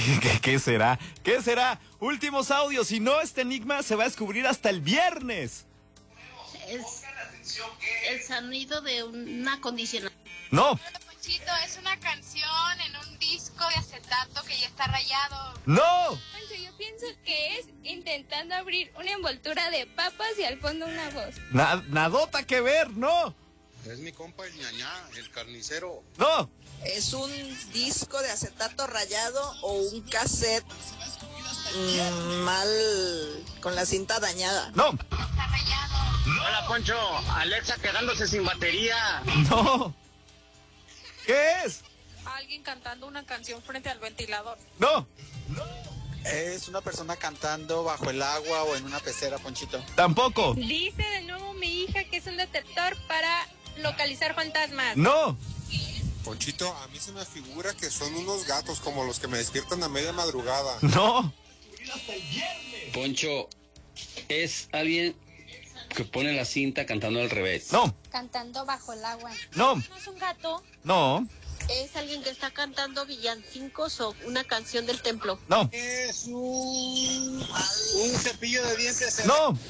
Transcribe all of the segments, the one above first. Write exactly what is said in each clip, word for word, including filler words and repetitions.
¿Qué, qué será? ¿Qué será? Últimos audios. Si no, este enigma se va a descubrir hasta el viernes. Es el sonido de un acondicionador. No. Ponchito, es una canción en un disco de acetato que ya está rayado. No. Poncho, yo pienso que es intentando abrir una envoltura de papas y al fondo una voz. Na- nadota que ver, no. Es mi compa el ñañá, el carnicero. No. Es un disco de acetato rayado o un cassette mmm, mal con la cinta dañada. No. Está rayado. Hola, Poncho. Alexa quedándose sin batería. No. ¿Qué es? Alguien cantando una canción frente al ventilador. No. Es una persona cantando bajo el agua o en una pecera, Ponchito. Tampoco. Dice de nuevo mi hija que es un detector para localizar fantasmas. No. Ponchito, a mí se me figura que son unos gatos como los que me despiertan a media madrugada. No. Poncho, es alguien que pone la cinta cantando al revés. No. Cantando bajo el agua. No. ¿No es un gato? No. Es alguien que está cantando villancicos o una canción del templo. No. Es un, un cepillo de dientes. No.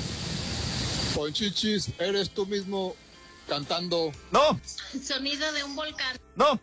Ponchichis, eres tú mismo cantando. No. El sonido de un volcán. No.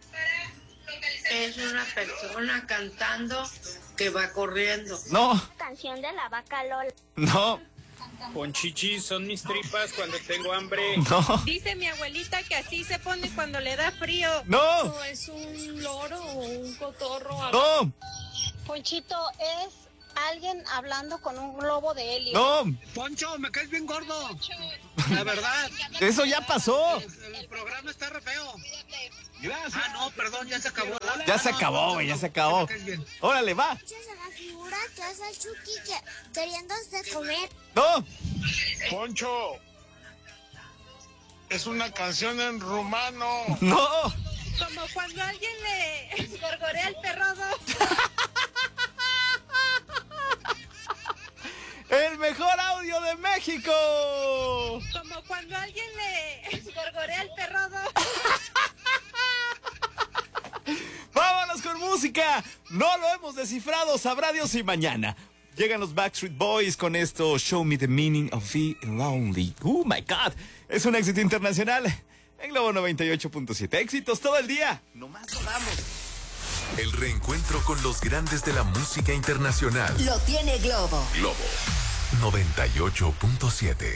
Es una persona cantando que va corriendo. No. Canción de la vaca Lola. No. Ponchichi, son mis tripas cuando tengo hambre. No. Dice mi abuelita que así se pone cuando le da frío. No. ¿O es un loro o un cotorro? No. Ponchito, es alguien hablando con un globo de helio. No. Poncho, me caes bien gordo. La verdad. Eso ya pasó. El, el programa está re feo. Gracias. Ah, no, perdón, ya se acabó. Ya se acabó, güey, ya se acabó. Órale, va. Se la figura que hace el Chucky que, queriéndose comer. No. Poncho, es una canción en rumano. No. Como cuando alguien le gorgorea el perrodo. El mejor audio de México. Como cuando alguien le gorgorea el perrodo. Vámonos con música. No lo hemos descifrado, sabrá Dios si mañana. Llegan los Backstreet Boys con esto, Show Me the Meaning of Being Lonely. Oh my God, es un éxito internacional en Globo noventa y ocho punto siete. Éxitos todo el día, nomás lo damos. El reencuentro con los grandes de la música internacional. Lo tiene Globo. Globo noventa y ocho punto siete.